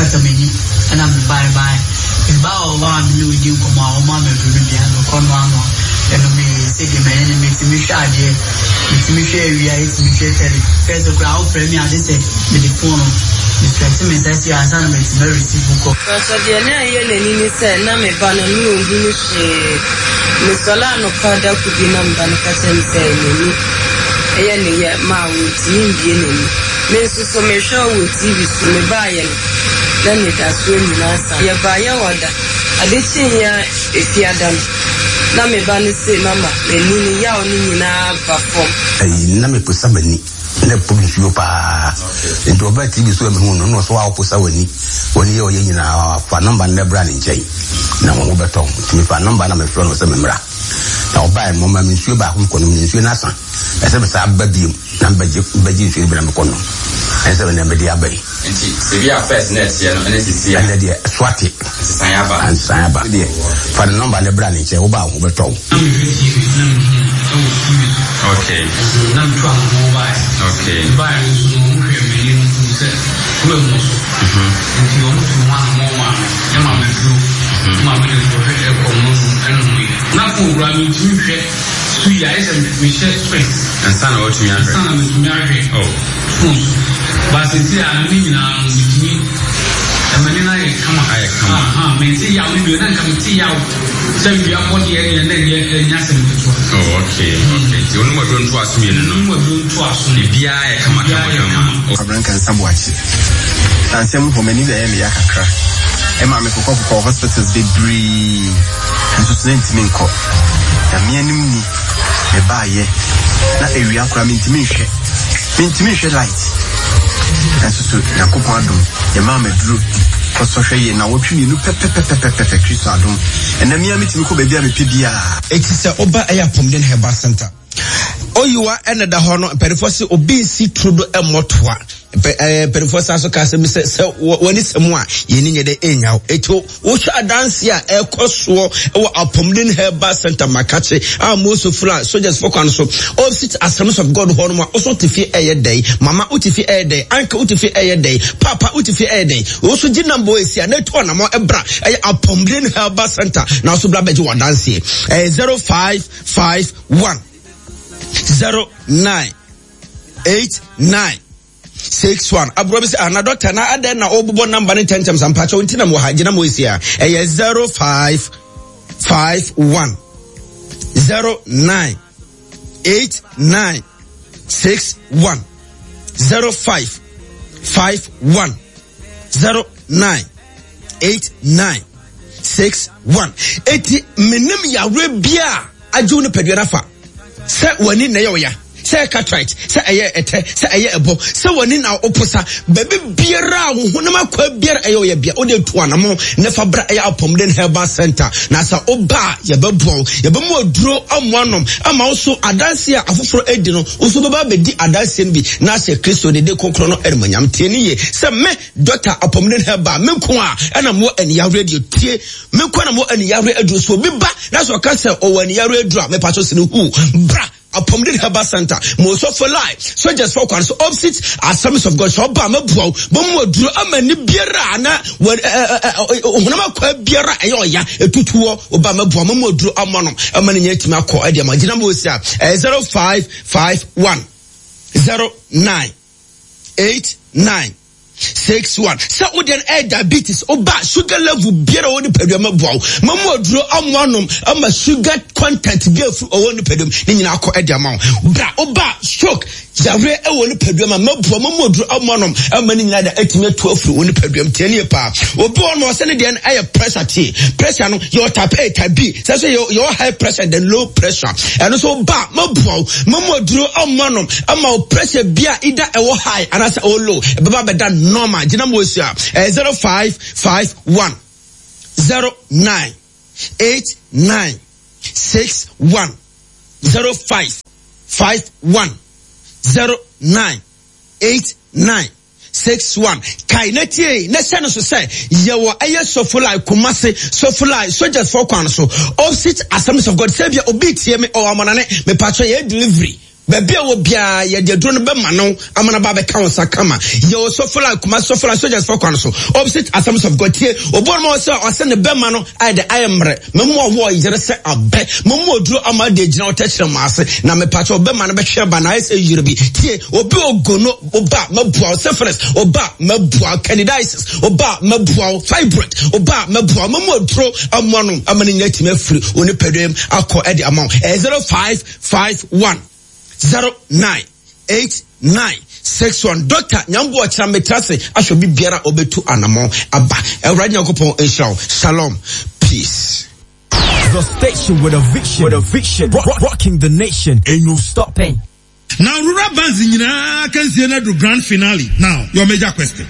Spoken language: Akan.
katameni and I'm bye. About one new deal from our mama and Conwano, and me say the man and makes me shy. It's me share, it's me share. First of all, premier, they say, with the phone. Mr. Simmons, I see our son makes very simple. So the Nini said, Name Banner, Miss Solano, Pada could be number and Catem saying, Ayani, Ma with Indian. Miss Somesha with TV to me buy. Then it has been last year by your order. I did see here if you are done. Name Banner say, Mamma, the Nini Yao Nina perform. Name put somebody. Ne publish you pa into a TV so no so how posa wani you nyina fa number ne bra ne nkyai na mo beton timi fa number na me friend no se memra na oba mo ma me nsuo ba ko no me nsuo na san ese be sa babiem na baji nsuo bi na me kono ese be na me dia bai nti se bia first net here no NCC and dia swati sayaba dia fa number ne bra ne nkyai oba ko beton. Okay. Okay. And some for many the area kakra. Emma me for hospitals they breathe and to send me ko. Na me anim ni e ba ye. Na area kra me ntimi hwe light. And so na kopon adom. E ma me duro. So hwe na wotwe ni no pepe Kristo adom. And na me amitimi ko bebia me pebia. It is a oba Ayapomden Herbal Center. Oyiwa ene da ho no perifosi obi si trudo emotwa perifosi aso ka se woni semu a yeni nyede enyawo eto wo hwa dance a ekoso wo Apomden Herbal Center makache amoso fula soldiers for kan so all sit Assemblies of God ho no ma oso tefi eyedai mama utifi eyedai anka utifi eyedai papa utifi eyedai wo so ginambo esi na to na mo ebra Apomden Herbal Center na so bla beji wa dance 0551 098961 abrobisi ana doctor na aden na obubo number ni 10 times ampacho untina mo hagina mo isia 0551 098961 0551 098961 eti menim ya rebia aju no pedua fa se wani na yoya se cartwright se eye ete se eye ebo se wani na oposa bebe biara honam akwa biara eyoya bia ode tu anamo ne fa bra eye Apomden Herbal Center na sa oba ye bebo mu aduro amoanom ama oso adanse a afoforo edi no oso baba bedi adanse bi na se Kristo de kokro no ermanyam tieni ye se me Dr. Apomden Herbal me ko a na mo aniya radio tie me ko na mo aniya radio so bi ba na so ka se o aniya radio me pacho se no hu bra Apomden Herbal Center most of for life so just for so opposite Assemblies of God so ba mabuo bomo duro amani biara na honama kwa biara ayoya etutuo oba mabuo bomo duro amono amani nyatima akọ ade magina mo sia 0551 098961 so uden diabetes oba sugar level biara woni pedum mabuo mamo duro amonom ama sugar content bi fu woni pedum ni nyina akọ ade ama bra oba stroke yare woni pedum mabuo mamo duro amonom ama ni nyina da atime to afuru woni pedum tianie pa obi ono se ne de aye pressure no your type A type B so your high pressure and low pressure and so ba mabuo mamo duro amonom ama pressure bia either e high and as o low e baba beda normal jina mo sia 0551 098961 0551 098961 kainati na se no so say ye wo aye sofulai kumase sofulai soldiers for kwan so opposite Assemblies of God say bia obi tie me o amonane me patcho ye delivery Baby will be a yadron bemano, amana babe council kama. Yo sofola kuma sofola soldiers for council. Opposite Assemblies of God here, Obormo or send the bemano, I the Iamre, Memo war is a set of bet, Momo drew amade general touch the mass, na me patch of bemana beshare banais a Europe. Here, Obo gono, Oba, Mabua, syphilis, Oba, Mabua, candidiasis, Oba, Mabua, fibroid, Oba, Mabua, Momo draw a monum, a many net me free, only pedem, I'll call Eddie amount 0551 098961. Doctor Nyambo Chametase, I should be biara obetu anamo abba. Right now, shalom, peace. The station with a vision, rocking the nation, ain't no stopping. Now, Rural Bands in the grand finale. Now, your major question.